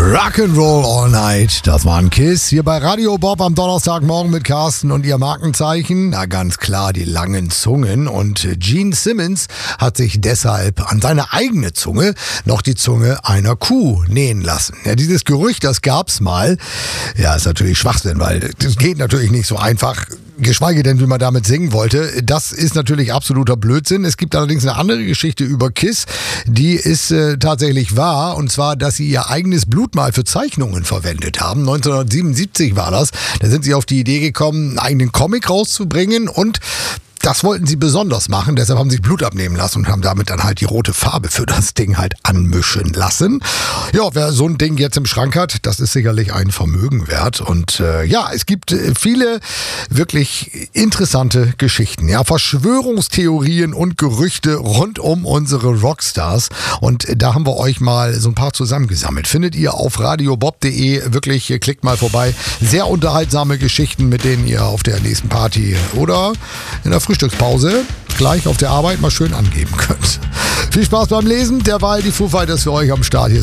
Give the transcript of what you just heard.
Rock'n'Roll All Night, das war ein Kiss. Hier bei Radio Bob am Donnerstagmorgen mit Carsten und ihr Markenzeichen. Na ganz klar, die langen Zungen. Und Gene Simmons hat sich deshalb an seine eigene Zunge noch die Zunge einer Kuh nähen lassen. Ja, dieses Gerücht, das gab's mal. Ja, ist natürlich Schwachsinn, weil das geht natürlich nicht so einfach. Geschweige denn, wie man damit singen wollte. Das ist natürlich absoluter Blödsinn. Es gibt allerdings eine andere Geschichte über Kiss, die ist tatsächlich wahr. Und zwar, dass sie ihr eigenes Blut mal für Zeichnungen verwendet haben. 1977 war das. Da sind sie auf die Idee gekommen, einen eigenen Comic rauszubringen und das wollten sie besonders machen, deshalb haben sie Blut abnehmen lassen und haben damit dann halt die rote Farbe für das Ding halt anmischen lassen. Ja, wer so ein Ding jetzt im Schrank hat, das ist sicherlich ein Vermögen wert. Und ja, es gibt viele wirklich interessante Geschichten, ja, Verschwörungstheorien und Gerüchte rund um unsere Rockstars. Und da haben wir euch mal so ein paar zusammengesammelt. Findet ihr auf radiobob.de, wirklich, klickt mal vorbei. Sehr unterhaltsame Geschichten, mit denen ihr auf der nächsten Party oder in der Frühstückspause gleich auf der Arbeit mal schön angeben könnt. Viel Spaß beim Lesen, derweil die Foo Fighters für euch am Start. Hier